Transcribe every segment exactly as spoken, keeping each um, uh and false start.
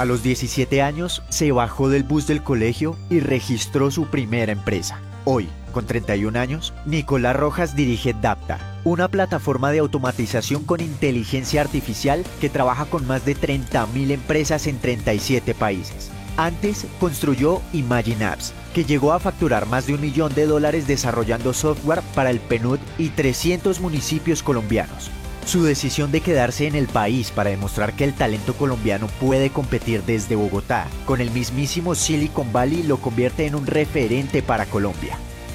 A los diecisiete años, se bajó del bus del colegio y registró su primera empresa. Hoy, con treinta y un años, Nicolás Rojas dirige Daptar, una plataforma de automatización con inteligencia artificial que trabaja con más de treinta mil empresas en treinta y siete países. Antes, construyó Imagine Apps, que llegó a facturar más de un millón de dólares desarrollando software para el P N U D y trescientos municipios colombianos. Su decisión de quedarse en el país para demostrar que el talento colombiano puede competir desde Bogotá con el mismísimo Silicon Valley lo convierte en un referente para Colombia.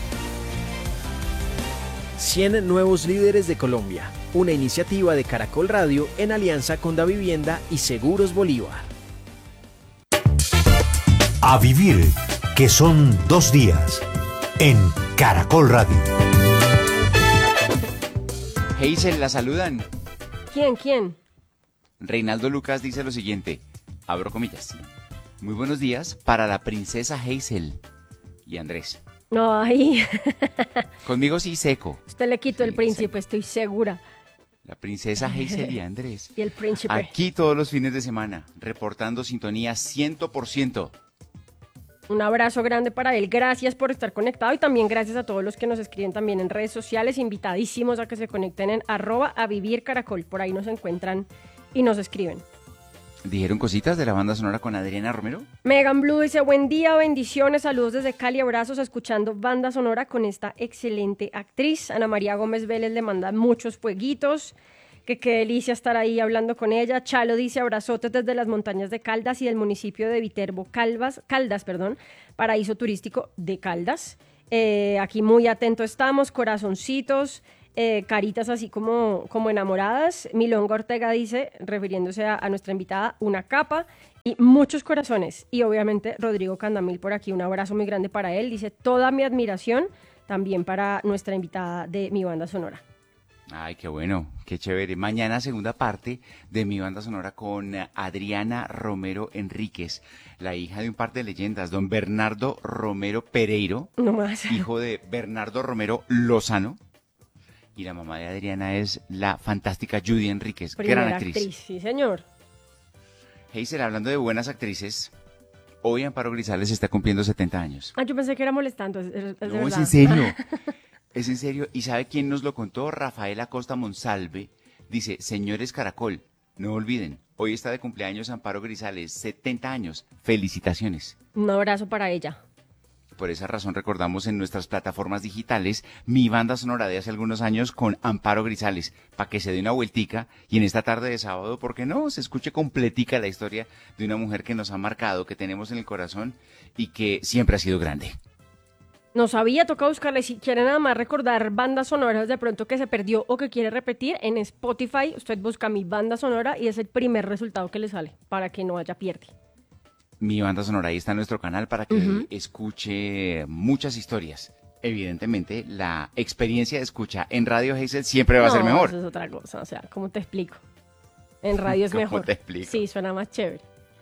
cien nuevos líderes de Colombia, una iniciativa de Caracol Radio en alianza con Davivienda y Seguros Bolívar. A vivir, que son dos días, en Caracol Radio. Hazel, la saludan. ¿Quién, quién? Reinaldo Lucas dice lo siguiente, abro comillas. Muy buenos días para la princesa Hazel y Andrés. No, ahí. Conmigo sí seco. Usted le quitó Sí, el príncipe, seco. estoy segura. La princesa Hazel y Andrés. Y el príncipe. Aquí todos los fines de semana, reportando sintonía cien por ciento. Un abrazo grande para él, gracias por estar conectado y también gracias a todos los que nos escriben también en redes sociales, invitadísimos a que se conecten en arroba a vivir caracol, por ahí nos encuentran y nos escriben. ¿Dijeron cositas de la banda sonora con Adriana Romero? Megan Blue dice, buen día, bendiciones, saludos desde Cali, abrazos, escuchando banda sonora con esta excelente actriz. Ana María Gómez Vélez le manda muchos fueguitos, que qué delicia estar ahí hablando con ella. Chalo dice, abrazotes desde las montañas de Caldas y del municipio de Viterbo, Calvas, Caldas, perdón, paraíso turístico de Caldas. Eh, aquí muy atento estamos, corazoncitos, eh, caritas así como, como enamoradas. Milonga Ortega dice, refiriéndose a, a nuestra invitada, una capa y muchos corazones. Y obviamente Rodrigo Candamil por aquí, un abrazo muy grande para él. Dice, toda mi admiración también para nuestra invitada de mi banda sonora. Ay, qué bueno, qué chévere. Mañana segunda parte de mi banda sonora con Adriana Romero Enríquez, la hija de un par de leyendas, don Bernardo Romero Pereiro, No más. hijo de Bernardo Romero Lozano, y la mamá de Adriana es la fantástica Judy Enríquez, Primera gran actriz. actriz. Sí, señor. Hazel, hablando de buenas actrices, hoy Amparo Grisales está cumpliendo setenta años. Ah, yo pensé que era molestando, es, es, es de No, es verdad. en serio. Es en serio. ¿Y sabe quién nos lo contó? Rafael Acosta Monsalve. Dice, señores Caracol, no olviden, hoy está de cumpleaños Amparo Grisales, setenta años. Felicitaciones. Un abrazo para ella. Por esa razón recordamos en nuestras plataformas digitales mi banda sonora de hace algunos años con Amparo Grisales, para que se dé una vueltica y en esta tarde de sábado, ¿por qué no? Se escuche completica la historia de una mujer que nos ha marcado, que tenemos en el corazón y que siempre ha sido grande. No sabía, toca buscarle. Si quiere nada más recordar bandas sonoras de pronto que se perdió o que quiere repetir, en Spotify usted busca mi banda sonora y es el primer resultado que le sale para que no haya pierde. Mi banda sonora ahí está en nuestro canal para que Uh-huh. escuche muchas historias. Evidentemente, la experiencia de escucha en Radio Hazel siempre va a ser No, mejor. eso es otra cosa, o sea, ¿cómo te explico? En radio es ¿Cómo mejor. te explico? Sí, suena más chévere.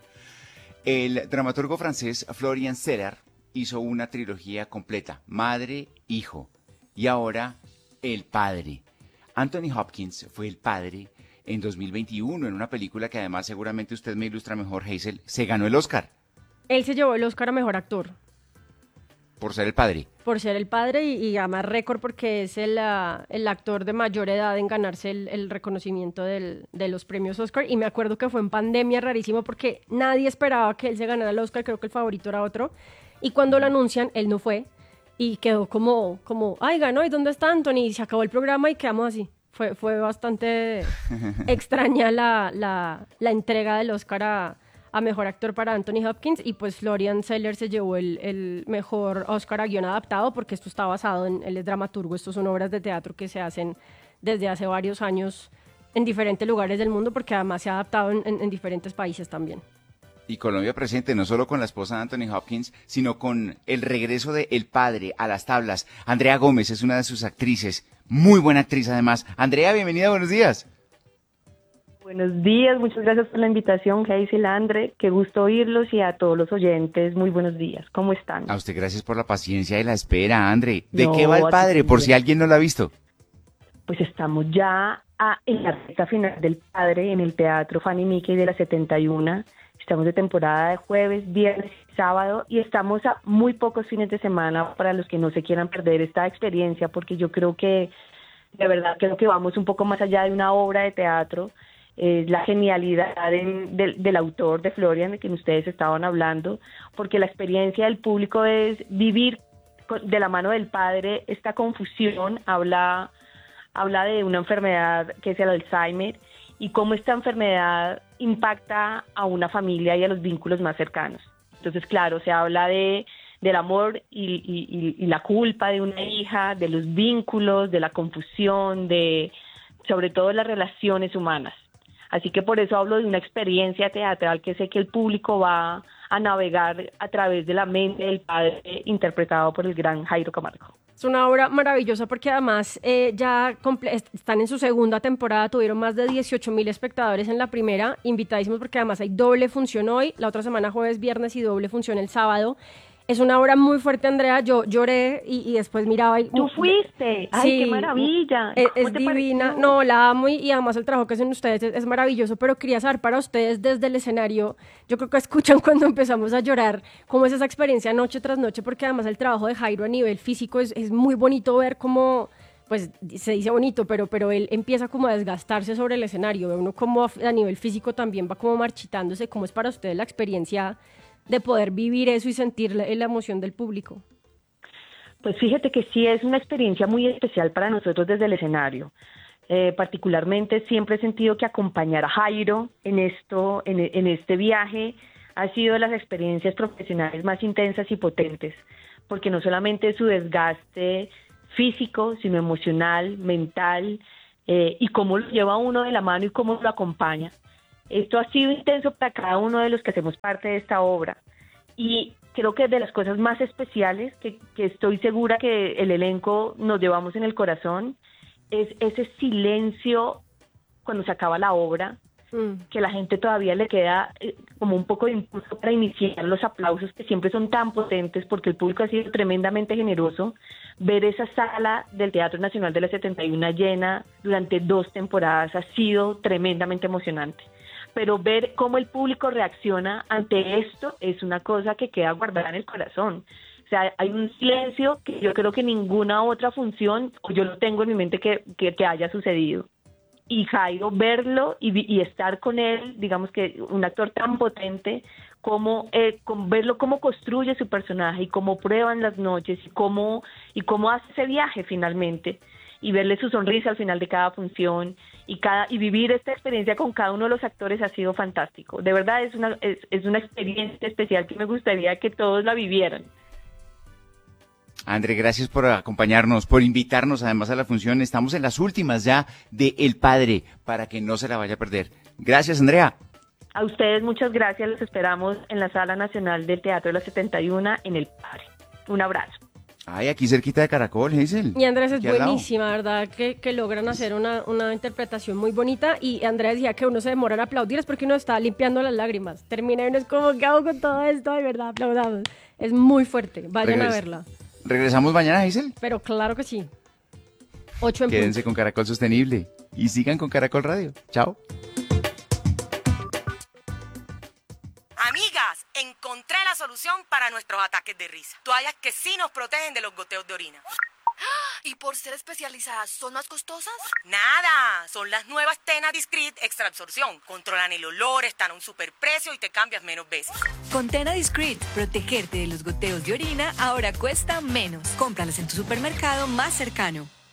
El dramaturgo francés Florian Zeller hizo una trilogía completa, Madre, Hijo, y ahora El Padre. Anthony Hopkins fue el padre en dos mil veintiuno en una película que además seguramente usted me ilustra mejor, Hazel, se ganó el Oscar Él se llevó el Oscar a Mejor Actor por ser el padre. por ser el padre y, y además récord porque es el, uh, el actor de mayor edad en ganarse el, el reconocimiento del, de los premios Oscar. Y me acuerdo que fue en pandemia, rarísimo, porque nadie esperaba que él se ganara el Oscar, creo que el favorito era otro. Y cuando lo anuncian, él no fue y quedó como, como ay, ganó, ¿y dónde está Anthony? Y se acabó el programa y quedamos así. Fue, fue bastante extraña la, la, la entrega del Oscar a, a Mejor Actor para Anthony Hopkins y pues Florian Zeller se llevó el, el mejor Oscar a guión adaptado porque esto está basado en, él es dramaturgo, estos son obras de teatro que se hacen desde hace varios años en diferentes lugares del mundo porque además se ha adaptado en, en, en diferentes países también. Y Colombia presente no solo con la esposa de Anthony Hopkins, sino con el regreso de El Padre a las tablas. Andrea Gómez es una de sus actrices, muy buena actriz además. Andrea, bienvenida, buenos días. Buenos días, muchas gracias por la invitación, Hazel, Andre, qué gusto oírlos y a todos los oyentes, muy buenos días, ¿cómo están? A usted gracias por la paciencia y la espera, Andre. ¿De No, qué va El a ti Padre, por también. si alguien no lo ha visto? Pues estamos ya a, en la recta final del Padre en el Teatro Fanny Mickey de la setenta y uno. Estamos de temporada de jueves, viernes y sábado y estamos a muy pocos fines de semana para los que no se quieran perder esta experiencia, porque yo creo que, de verdad, creo que vamos un poco más allá de una obra de teatro. Es la genialidad de, de, del autor, de Florian, de quien ustedes estaban hablando, porque la experiencia del público es vivir de la mano del padre esta confusión. Habla, habla de una enfermedad que es el Alzheimer y cómo esta enfermedad impacta a una familia y a los vínculos más cercanos. Entonces, claro, se habla de del amor y, y, y la culpa de una hija, de los vínculos, de la confusión, de sobre todo las relaciones humanas. Así que por eso hablo de una experiencia teatral que sé que el público va a navegar a través de la mente del padre, interpretado por el gran Jairo Camargo. Es una obra maravillosa porque además eh, ya comple- están en su segunda temporada, tuvieron más de dieciocho mil espectadores en la primera, invitadísimos porque además hay doble función hoy, la otra semana jueves, viernes y doble función el sábado. Es una obra muy fuerte, Andrea. Yo lloré y, y después miraba y... ¡Tú fuiste! ¡Ay, sí, qué maravilla! Es, es divina. pareció? No, la amo y, y además el trabajo que hacen ustedes es, es maravilloso, pero quería saber para ustedes desde el escenario, yo creo que escuchan cuando empezamos a llorar, cómo es esa experiencia noche tras noche, porque además el trabajo de Jairo a nivel físico es, es muy bonito ver cómo... pues se dice bonito, pero, pero él empieza como a desgastarse sobre el escenario, ve uno como a, a nivel físico también va como marchitándose. ¿Cómo es para ustedes la experiencia de poder vivir eso y sentir la, la emoción del público? Pues fíjate que sí es una experiencia muy especial para nosotros desde el escenario. Eh, particularmente siempre he sentido que acompañar a Jairo en esto, en, en este viaje, ha sido de las experiencias profesionales más intensas y potentes, porque no solamente su desgaste físico, sino emocional, mental, eh, y cómo lo lleva uno de la mano y cómo lo acompaña. Esto ha sido intenso para cada uno de los que hacemos parte de esta obra y creo que es de las cosas más especiales que, que estoy segura que el elenco nos llevamos en el corazón es ese silencio cuando se acaba la obra, mm. que la gente todavía le queda eh, como un poco de impulso para iniciar los aplausos que siempre son tan potentes porque el público ha sido tremendamente generoso. Ver esa sala del Teatro Nacional de la setenta y uno llena durante dos temporadas ha sido tremendamente emocionante. Pero ver cómo el público reacciona ante esto es una cosa que queda guardada en el corazón. O sea, hay un silencio que yo creo que ninguna otra función, o yo lo tengo en mi mente, que, que, que haya sucedido. Y Jairo, verlo y, y estar con él, digamos que un actor tan potente, como eh, con verlo cómo construye su personaje y cómo prueban las noches y cómo, y cómo hace ese viaje finalmente. Y verle su sonrisa al final de cada función y cada y vivir esta experiencia con cada uno de los actores ha sido fantástico. De verdad es una es, es una experiencia especial que me gustaría que todos la vivieran. André, gracias por acompañarnos, por invitarnos además a la función. Estamos en las últimas ya de El Padre, para que no se la vaya a perder. Gracias, Andrea. A ustedes muchas gracias, los esperamos en la Sala Nacional del Teatro de la setenta y uno en El Padre. Un abrazo. Ay, aquí cerquita de Caracol, Hazel. Y Andrés es buenísima, ¿verdad? Que, que logran hacer una, una interpretación muy bonita. Y Andrés decía que uno se demora en aplaudir, es porque uno está limpiando las lágrimas. Termina y uno es como, ¿qué hago con todo esto? De verdad, aplaudamos. Es muy fuerte, vayan Regres- a verla. ¿Regresamos mañana, Hazel? Pero claro que sí. Ocho en Quédense punto. con Caracol Sostenible y sigan con Caracol Radio. Chao. Amigas, encontré la solución para nuestros ataques de risa. Toallas que sí nos protegen de los goteos de orina. ¿Y por ser especializadas son más costosas? Nada, son las nuevas Tena Discreet Extra Absorción. Controlan el olor, están a un superprecio y te cambias menos veces. Con Tena Discreet, protegerte de los goteos de orina ahora cuesta menos. Cómpralas en tu supermercado más cercano.